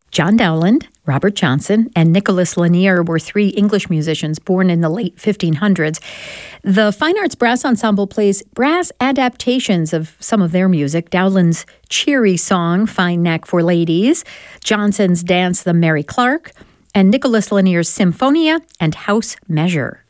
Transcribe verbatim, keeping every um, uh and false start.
John Dowland, Robert Johnson, and Nicholas Lanier were three English musicians born in the late fifteen hundreds. The Fine Arts Brass Ensemble plays brass adaptations of some of their music. Dowland's cheery song, Fine Neck for Ladies, Johnson's dance, The Mary Clark, and Nicholas Lanier's Symphonia and House Measure.